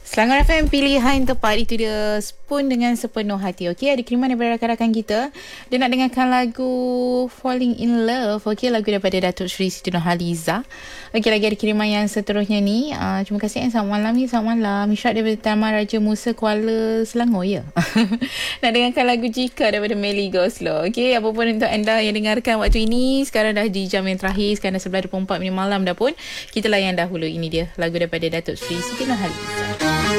Selangor FM, pilihan tepat. Itu dia Spoon dengan Sepenuh Hati. Okey, ada kiriman daripada rakan-rakan kita. Dia nak dengarkan lagu Falling in Love. Okey, lagu daripada Datuk Seri Siti Nurhaliza. Okey, lagi ada kiriman yang seterusnya ni. Terima kasih. Selamat malam ni. Selamat malam. Isyak daripada Taman Raja Musa, Kuala Selangor, ya. Nak dengarkan lagu Jika daripada Melly Goslow. Okey, apa pun untuk anda yang dengarkan waktu ini. Sekarang dah di jam yang terakhir. Sekarang dah 11.24 malam dah pun. Kita layan dahulu. Ini dia lagu daripada Datuk Seri Siti Nurhaliza.